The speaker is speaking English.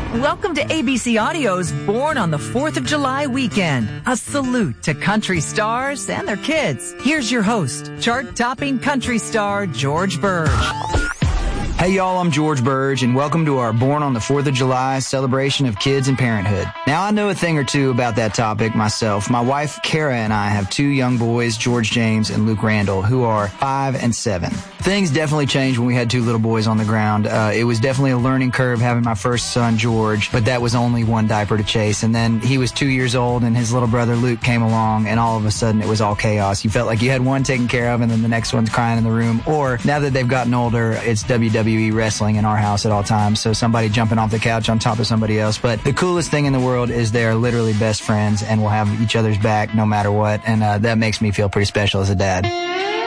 Welcome to ABC Audio's Born on the 4th of July weekend. A salute to country stars and their kids. Here's your host, chart-topping country star George Burge. Hey y'all, I'm George Burge, and welcome to our Born on the 4th of July celebration of kids and parenthood. Now, I know a thing or two about that topic myself. My wife, Kara, and I have two young boys, George James and Luke Randall, who are 5 and 7. Things definitely changed when we had two little boys on the ground. It was definitely a learning curve having my first son, George, but that was only one diaper to chase. And then he was 2 years old, and his little brother, Luke, came along, and all of a sudden it was all chaos. You felt like you had one taken care of, and then the next one's crying in the room. Or, now that they've gotten older, it's WWE wrestling in our house at all times, so somebody jumping off the couch on top of somebody else. But the coolest thing in the world is they're literally best friends and will have each other's back no matter what, and that makes me feel pretty special as a dad.